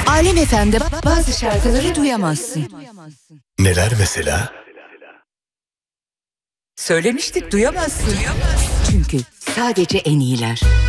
Alem FM'de bazı şarkıları duyamazsın. Neler mesela? Söylemiştik, duyamazsın. Çünkü sadece en iyiler.